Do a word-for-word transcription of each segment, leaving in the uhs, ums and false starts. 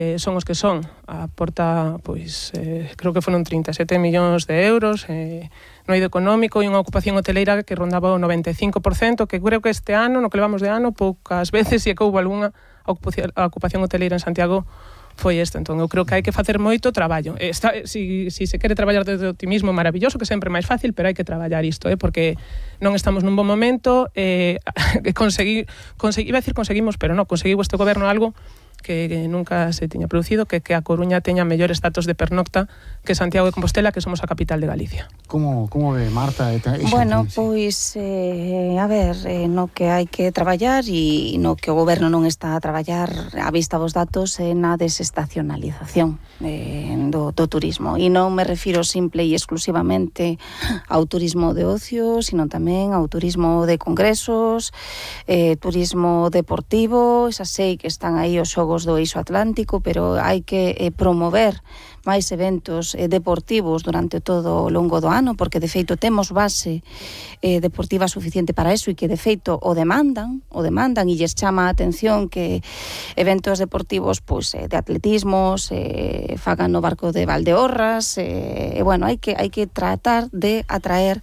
eh, son os que son. Aporta, pois, eh, creo que foron trinta e sete millóns de euros eh, no eido económico e unha ocupación hoteleira que rondaba o noventa e cinco por cento, que creo que este ano, no que levamos de ano, poucas veces e que houve algunha ocupación, ocupación hoteleira en Santiago foi isto. Entón, eu creo que hai que facer moito traballo. Está, si, si se quere traballar desde o optimismo, maravilloso, que sempre é máis fácil, pero hai que traballar isto, eh, porque non estamos nun bon momento, eh, consegui, consegui, iba a decir conseguimos, pero non, conseguiu este goberno algo que, que nunca se tiña producido, que, que a Coruña teña mellores datos de pernocta que Santiago de Compostela, que somos a capital de Galicia. Como, como ve, Marta? Bueno, pois, eh, a ver, eh, no que hai que traballar e no que o goberno non está a traballar a vista dos datos é na desestacionalización eh, do, do turismo. E non me refiro simple e exclusivamente ao turismo de ocio, sino tamén ao turismo de congresos, eh, turismo deportivo. Xa sei que están aí os xogos do Eixo Atlántico, pero hai que eh, promover máis eventos eh, deportivos durante todo o longo do ano, porque de feito temos base eh, deportiva suficiente para eso e que de feito o demandan, o demandan e lles chama a atención que eventos deportivos pois, eh, de atletismos eh, fagan no barco de Valdeorras e eh, bueno, hai que, hai que tratar de atraer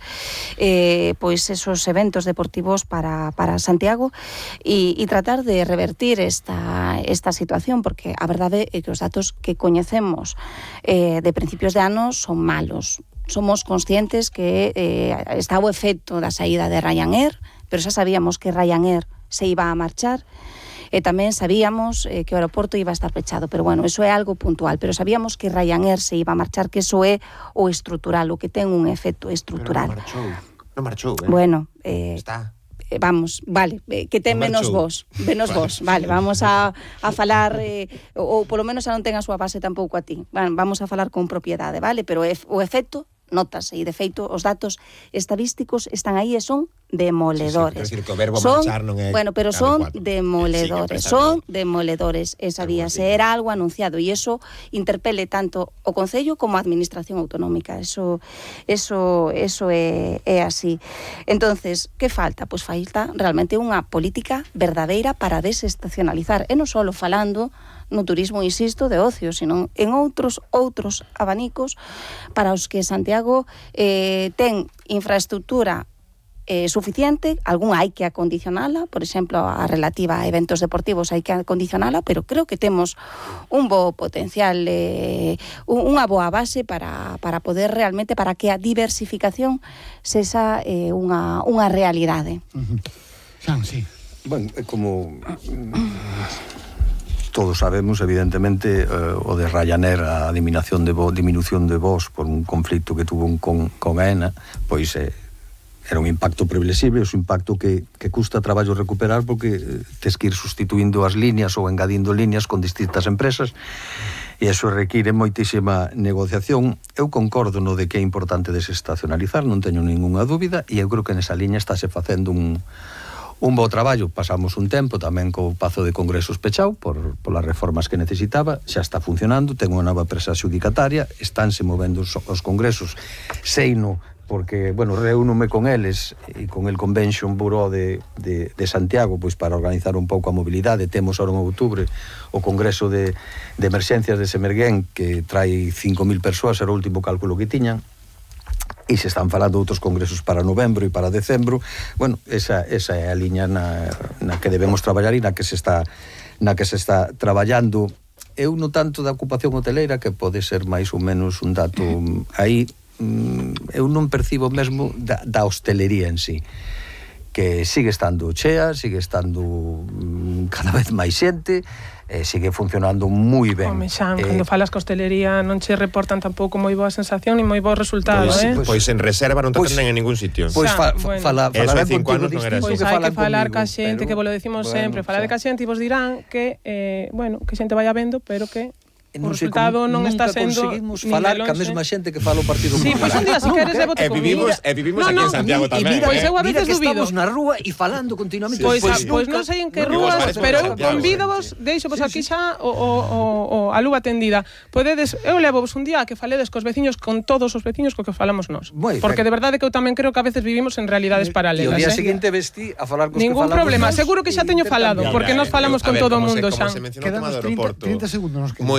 eh, pois esos eventos deportivos para, para Santiago e, e tratar de revertir esta, esta situación, porque a verdade é que os datos que coñecemos Eh, de principios de ano son malos. Somos conscientes que eh, está o efecto da saída de Ryanair, pero xa sabíamos que Ryanair se iba a marchar e tamén sabíamos eh, que o aeroporto iba a estar pechado, pero bueno, eso é algo puntual, pero sabíamos que Ryanair se iba a marchar, que eso é o estrutural, o que ten un efecto estrutural. Pero non marchou, non marchou, eh? Bueno, eh, está vamos, vale, eh, que ten non menos marchou. vos, menos vos, vale, vamos a, a falar, eh, ou, ou polo menos a non ten a súa base tampouco a ti, bueno, vamos a falar con propiedade, vale, pero e, o efecto notase, e de feito os datos estadísticos están aí e son demoledores. Sí, sí, decir, que o verbo son, marchar non é bueno, pero son adecuado. demoledores, Sí, son demoledores, e sabíase, era algo anunciado e eso interpele tanto o Concello como a Administración Autonómica, eso eso eso é, é así. Entonces, que falta? Pois falta realmente unha política verdadeira para desestacionalizar, e non só falando no turismo, insisto, de ocio, sino en outros outros abanicos para os que Santiago eh, ten infraestructura Eh, suficiente, algún hai que acondicionala, por exemplo, a relativa a eventos deportivos hai que acondicionala, pero creo que temos un bo potencial, eh, unha boa base para, para poder realmente, para que a diversificación sexa eh, unha, unha realidade. Uh-huh. Xan, sí. Bueno, como todos sabemos, evidentemente, eh, o de Ryanair, a eliminación de vo, diminución de voos por un conflicto que tuvo un, con, con A E N A, pois eh, era un impacto previsible, é un impacto que, que custa traballo recuperar porque tes que ir sustituindo as líneas ou engadindo líneas con distintas empresas e eso require moitísima negociación. Eu concordo no de que é importante desestacionalizar, non teño ninguna dúbida, e eu creo que nesa liña estáse facendo un, un bo traballo. Pasamos un tempo tamén co Pazo de Congresos pechado por, por as reformas que necesitaba, xa está funcionando, ten unha nova empresa xudicataria, estánse movendo os, os congresos, seino porque, bueno, reúnome con eles e con el Convention Bureau de, de, de Santiago pois para organizar un pouco a mobilidade. Temos ahora en outubro o Congreso de, de Emerxencias de Semerguén que trai cinco mil persoas, era o último cálculo que tiñan, e se están falando outros congresos para novembro e para decembro. Bueno, esa, esa é a liña na, na que debemos traballar e na que se está, na que se está traballando. Eu no tanto da ocupación hoteleira, que pode ser máis ou menos un dato aí, eu non percibo mesmo da, da hostelería en sí, que sigue estando chea, sigue estando mm, cada vez máis xente, eh, sigue funcionando moi ben. Home, Xan, eh, cando falas que a hostelería non che reportan tampouco moi boa sensación ni moi bo resultado, pois, eh? Pois, pois en reserva non te pois, atenden en ningún sitio. Pois fa, bueno. fala, Eso fala hai cinco anos non era Pois hai que falar ca xente, que vos lo decimos bueno, sempre, falar de ca xente e vos dirán que, eh, bueno, que xente vaya vendo, pero que o resultado non está sendo conseguimos falar ca mesma xente que fala o Partido Sí, Popular. pois un día, se queres, levote E vivimos, e vivimos no, aquí no, en Santiago E tamén. mira, Pois eu a mira veces que dubido. estamos na rúa e falando continuamente. Pois, Pois, pois non sei en que no, rúas, parece pero eu Santiago, convídovos, sí. deixo vos aquí xa o, o, o, o a lúa tendida. Podedes, eu levo vos un día que faledes cos veciños, con todos os veciños co que falamos nós. Moi Porque ben. de verdade que eu tamén creo que a veces vivimos en realidades E paralelas. o día eh? seguinte vestí a falar cos Ningún que falamos problema, nós seguro que xa e teño falado, intercambiar. porque Ya, nós eh, falamos a con ver, todo o como se- mundo como xa. se mencionou o tema Quedanos do trinta, aeroporto. trinta segundos nos quedan.